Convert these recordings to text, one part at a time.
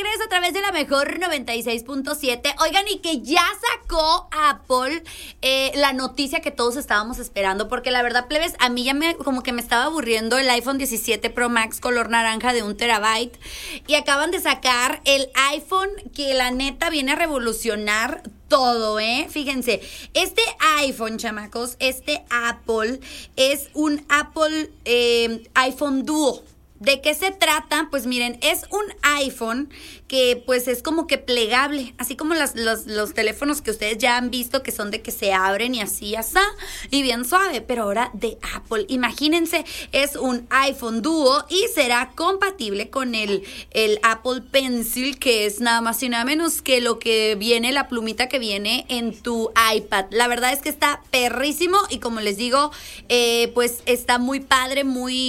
regreso a través de la mejor 96.7. Oigan, y que ya sacó Apple la noticia que todos estábamos esperando, porque la verdad, plebes, a mí ya como que me estaba aburriendo el iPhone 17 Pro Max color naranja de 1 terabyte, y acaban de sacar el iPhone que la neta viene a revolucionar todo, Fíjense, este iPhone, chamacos, este Apple es un Apple iPhone Duo. ¿De qué se trata? Pues miren, es un iPhone que pues es como que plegable, así como los teléfonos que ustedes ya han visto que son de que se abren y así, y bien suave, pero ahora de Apple. Imagínense, es un iPhone Duo y será compatible con el Apple Pencil, que es nada más y nada menos que lo que viene, la plumita que viene en tu iPad. La verdad es que está perrísimo y como les digo, pues está muy padre,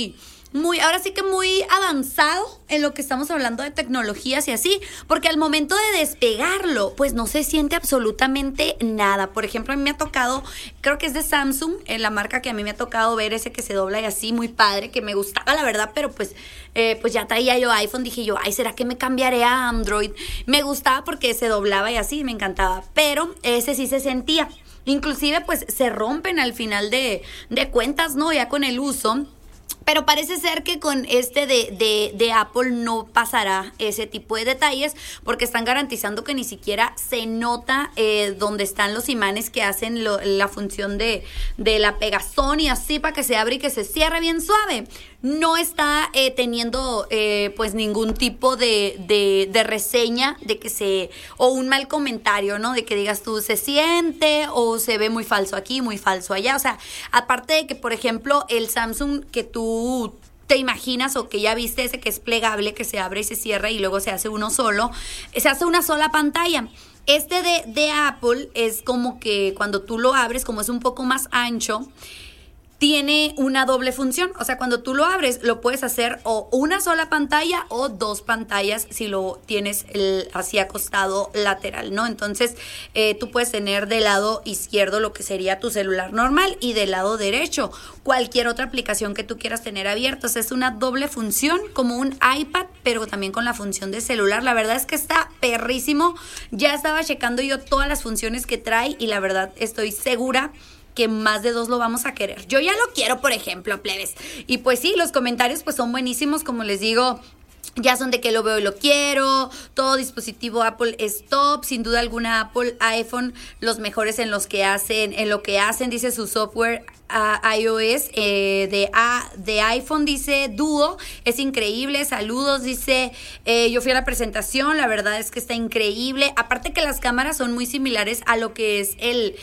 ahora sí que muy avanzado en lo que estamos hablando de tecnologías y así, porque al momento de despegarlo, pues no se siente absolutamente nada. Por ejemplo, a mí me ha tocado, creo que es de Samsung, la marca que a mí me ha tocado ver, ese que se dobla y así, muy padre, que me gustaba la verdad, pero pues ya traía yo iPhone, dije yo, ay, ¿será que me cambiaré a Android? Me gustaba porque se doblaba y así, me encantaba, pero ese sí se sentía. Inclusive pues se rompen al final de cuentas, ¿no? Ya con el uso. Pero parece ser que con este de Apple no pasará ese tipo de detalles, porque están garantizando que ni siquiera se nota donde están los imanes que hacen la función de la pegazón y así para que se abre y que se cierre bien suave. No está teniendo pues ningún tipo de reseña de que o un mal comentario, ¿no? De que digas tú, se siente o se ve muy falso aquí, muy falso allá. O sea, aparte de que, por ejemplo, el Samsung que tú te imaginas o que ya viste, ese que es plegable, que se abre y se cierra y luego se hace uno solo, se hace una sola pantalla. Este de Apple es como que cuando tú lo abres, como es un poco más ancho, tiene una doble función. O sea, cuando tú lo abres, lo puedes hacer o una sola pantalla o dos pantallas si lo tienes así acostado lateral, ¿no? Entonces, tú puedes tener del lado izquierdo lo que sería tu celular normal y del lado derecho cualquier otra aplicación que tú quieras tener abierta. O sea, es una doble función, como un iPad, pero también con la función de celular. La verdad es que está perrísimo. Ya estaba checando yo todas las funciones que trae y la verdad estoy segura que más de dos lo vamos a querer. Yo ya lo quiero, por ejemplo, plebes. Y pues sí, los comentarios pues son buenísimos, como les digo. Ya son de que lo veo y lo quiero. Todo dispositivo Apple es top. Sin duda alguna, Apple, iPhone, los mejores en lo que hacen, dice su software iOS de iPhone, dice Duo, es increíble. Saludos, dice, yo fui a la presentación, la verdad es que está increíble. Aparte que las cámaras son muy similares a lo que es el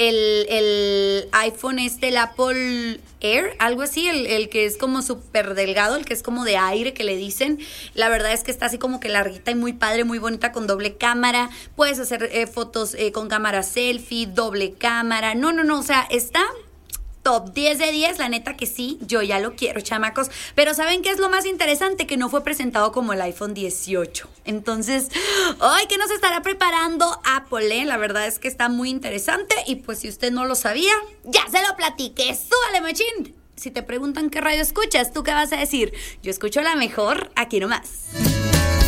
iPhone, el Apple Air, algo así, el que es como súper delgado, el que es como de aire que le dicen. La verdad es que está así como que larguita y muy padre, muy bonita, con doble cámara. Puedes hacer fotos con cámara selfie, doble cámara. No, o sea, está top 10 de 10, la neta que sí, yo ya lo quiero, chamacos. Pero ¿saben qué es lo más interesante? Que no fue presentado como el iPhone 18. Entonces, ¡ay! ¿Qué nos estará preparando Apple? La verdad es que está muy interesante. Y pues si usted no lo sabía, ya se lo platiqué. ¡Súbale, machín! Si te preguntan qué radio escuchas, ¿tú qué vas a decir? Yo escucho la mejor, aquí nomás.